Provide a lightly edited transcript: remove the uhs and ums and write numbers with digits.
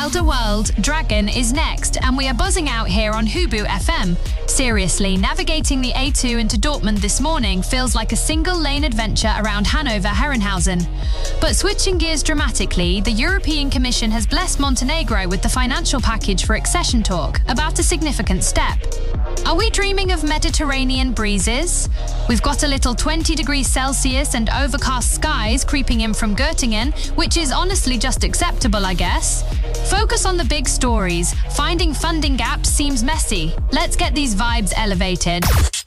Wilder World, Dragon is next, and we are buzzing out here on Hubu FM. Seriously, navigating the A2 into Dortmund this morning feels like a single-lane adventure around Hanover-Herrenhausen. But switching gears dramatically, the European Commission has blessed Montenegro with the financial package for accession talk, about a significant step. Are we dreaming of Mediterranean breezes? We've got a little 20 degrees Celsius and overcast skies creeping in from Göttingen, which is honestly just acceptable, I guess. Focus on the big stories. Finding funding gaps seems messy. Let's get these vibes elevated.